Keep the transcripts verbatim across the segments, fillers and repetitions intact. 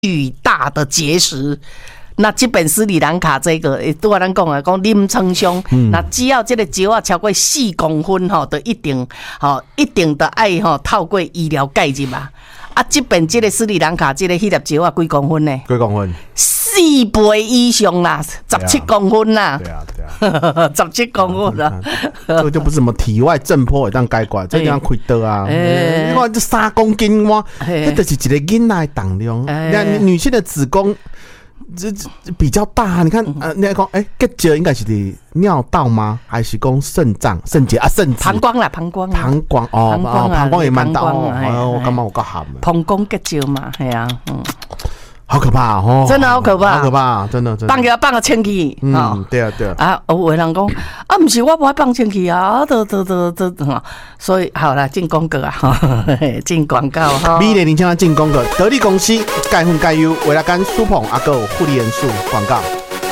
巨大的结石。那这本斯里兰卡这个，对我咱讲啊，讲临床上，那只要这个石啊超过四公分吼，就一定吼一定的爱吼透过医疗介入嘛。啊，这边这个斯里兰卡这个迄粒石啊几公分呢？ 几公分？ 四倍以上啦，十七公分啦。 对啊，对啊， 十七公分啦。 这个就不是什么体外震波会当解决，这样开刀啊！你看这三公斤哇，这就是一个囡仔的重量。你看女性的子宫。这比较大，你看，呃，你讲，哎，结节应该是的尿道吗？还是讲肾脏、肾结啊、肾膀胱啦，膀胱， 膀胱哦，哦，膀胱也蛮大哦。哎，我感觉有够咸的。 膀胱结节嘛，系啊，嗯。 好可怕哦！ 真的好可怕， 好可怕，真的真的。 放个放个清气， 嗯，对啊对啊。 啊，有的人讲啊，不是我不爱放清气啊，都都都都哈。所以好啦，进广告啊，哈，进广告哈。 美丽年轻人进广告，得力公司钙粉钙优，为了干舒捧阿哥护理元素广告。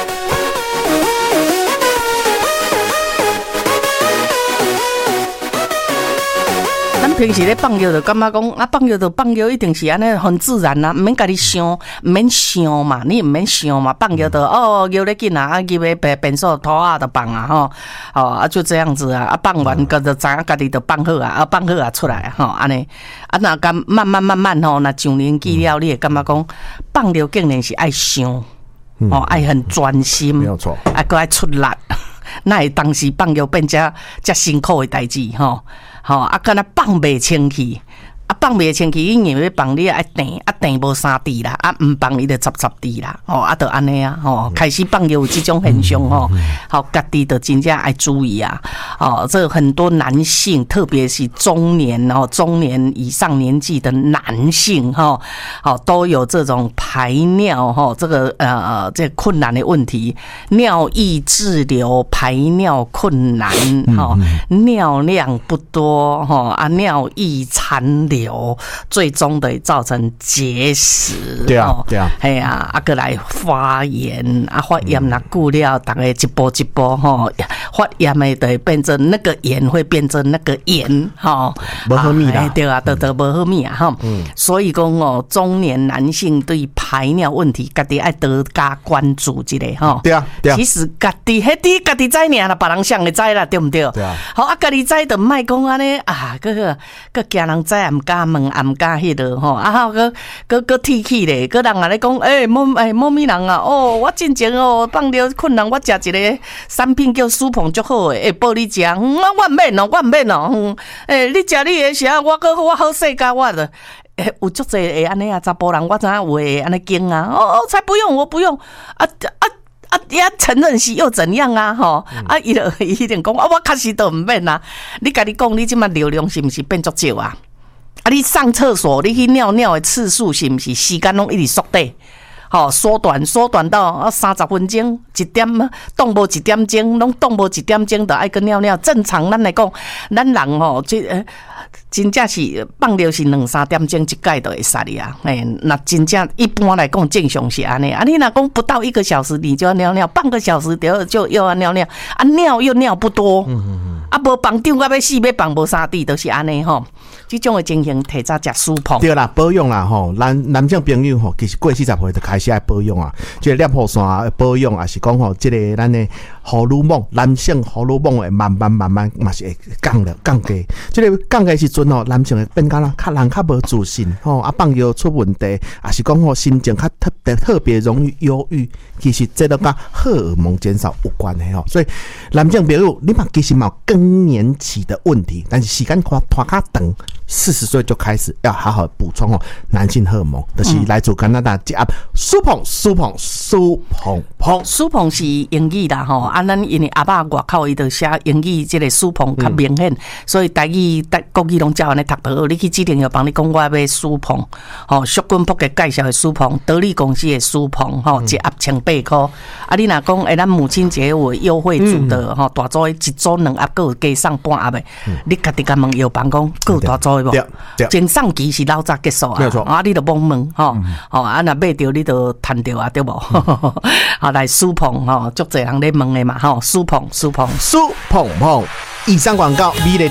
平时咧放药就感觉讲啊，放药就放药，一定是安尼很自然啦，唔免家己想，唔免想嘛，你唔免想嘛，放药就哦，药咧紧啊，啊，入去便便所拖啊就放啊吼，哦啊就这样子啊，啊放完个就知影家己就放好啊，啊放好啊出来吼，安尼啊那咁慢慢慢慢吼，那上年纪了，你会感觉讲放药竟然是爱想，哦爱很专心， 没有错， 啊搁爱出力，那会当时放药变遮遮辛苦的代志吼。吼啊，敢若放袂清气，啊放袂清气，因为要放你爱定，啊定无三滴啦，啊毋放伊就十十滴啦，吼啊，就安尼啊，吼开始放有这种现象吼，好家己就真正爱注意啊，哦，这很多男性，特别是中年哦，中年以上年纪的男性哈，哦都有这种排尿哈，这个呃这困难的问题，尿液滞留、排尿困难哈，尿量不多哈啊，尿液残留，最终的造成结石。 对啊，对啊， 哎呀，啊，过来发炎啊，发炎那久了，大概一波一波哈，发炎的就会变成那个炎会变成那个炎哈， 不好米啦， 对啊，都都不好米啊哈。所以讲哦，中年男性对排尿问题，家己爱多加关注一下哈。 对啊，对啊。 其实家己迄啲家己知尔啦，别人想会知啦，对不对？ 对啊。 好啊，家己知就莫讲安尼啊，个个个惊人知也唔敢问，也唔敢迄落吼。啊，好个个个提起咧，个人啊咧讲，诶，某诶某咪人啊，哦，我之前哦放尿困难，我食一个产品叫舒捧足好诶，会报你食，嗯，我唔免哦，我唔免哦，嗯，诶，你食你诶食，我个我好势甲我的。欸、有足侪会安尼啊，查甫人我知影有会安尼惊啊，哦哦，才不用，我不用，啊啊啊！也承认是又怎样啊？吼、嗯，啊，伊就伊定讲啊，我确实都唔免啊。你家己讲，你即马流量是毋是变足少啊？啊，你上厕所，你去尿尿的次数是毋是时间拢一直缩短？吼，缩短缩短到啊三十分钟，一点动无一点钟，拢动无一点钟，就爱去尿尿。正常咱来讲，咱人吼，即呃。真正是放尿是两三点钟一盖就会杀你啊！哎，那真正一般来讲正常是安尼啊。你若讲不到一个小时你就要尿尿，半个小时就就又要尿尿啊，尿又尿不多，嗯嗯嗯啊，无放张到要死，要放无三滴都是安尼吼。这种的情形，提早食舒捧。 对啦，保养啦吼，男男性朋友吼，其实过四十岁就开始爱保养啊。即、这个尿线保养也是讲吼，即、这个咱的荷尔蒙，男性荷尔蒙会慢慢慢慢嘛是会降了降低。即、这个降低时阵吼，男性会变较啦，较人较无自信吼，啊放药出问题，也是讲吼心情较特别特别容易忧郁。其实这都跟荷尔蒙减少有关的吼，所以男性朋友你嘛其实嘛有更年期的问题，但是时间拖拖较长。四十岁就开始要好好补充哦，男性荷尔蒙，就是来自加拿大一 app 舒捧舒捧舒捧捧， 舒捧是英语啦吼，啊，咱因为阿爸外口伊就写英语，这个舒捧较明显，嗯、所以台语、台国语拢照安尼读得好。你去指定要帮你讲我要舒捧，吼，徐君博嘅介绍的舒捧，得力公司的舒捧，吼，一盒千八块。啊，你若讲诶，咱母亲节有优惠组的吼，大组一组两盒，佮有加上半盒的，嗯、你家己甲问药房讲，佮有大组。前上期是老早结束啊，啊，你就懵问吼，吼啊，若买着你就赚着啊，对无？好来舒捧吼，足侪人咧问的嘛吼，舒捧舒捧舒捧捧，以上广告美丽。